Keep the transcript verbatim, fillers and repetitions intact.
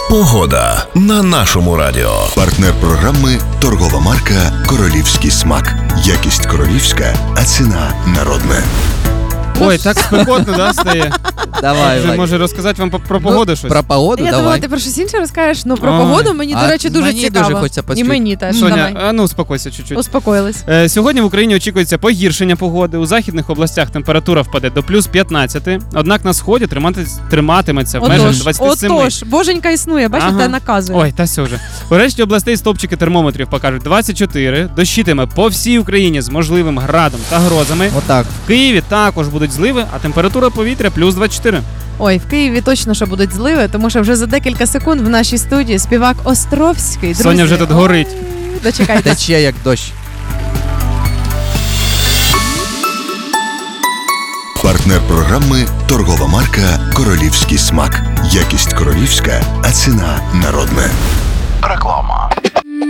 Погода на нашому радіо. Партнер програми торгова марка «Королівський смак». Якість королівська, а ціна народна. Ой, так спекотно, да, стає? Давай, Вже, Владик. може розказати вам про погоду Ну, щось? Про погоду Я давай. думала, ти про щось інше розкажеш, ну про Ой. погоду мені, до А речі, дуже мені цікаво. дуже хочеться І почути. мені теж. Соня, Давай. а ну успокойся чуть-чуть. Успокоїлись. Е, Сьогодні в Україні очікується погіршення погоди. У західних областях температура впаде до плюс п'ятнадцять, однак на сході тримати- триматиметься в межах Отож, двадцять сім. отож, боженька існує, бачите, Ага. наказує. Ой, та все вже. У решті областей стопчики термометрів покажуть двадцять чотири, дощитиме по всій Україні з можливим градом та грозами. Отак. В Києві також будуть зливи, а температура повітря плюс двадцять чотири. Ой, в Києві точно що будуть зливи, тому що вже за декілька секунд в нашій студії співак Островський. Друзі, Соня вже тут горить. ой, Дочекайте. Тече як дощ. Партнер програми торгова марка «Королівський смак». Якість королівська, а ціна народна. Реклама.